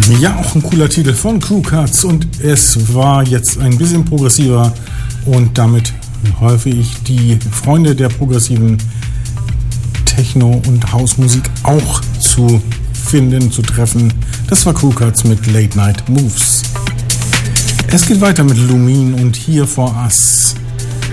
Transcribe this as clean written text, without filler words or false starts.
Ja, auch ein cooler Titel von Crew Cuts und es war jetzt ein bisschen progressiver und damit hoffe ich, die Freunde der progressiven Techno- und Hausmusik auch zu finden, zu treffen. Das war Crew Cuts mit Late Night Moves. Es geht weiter mit Lumin und Here For Us.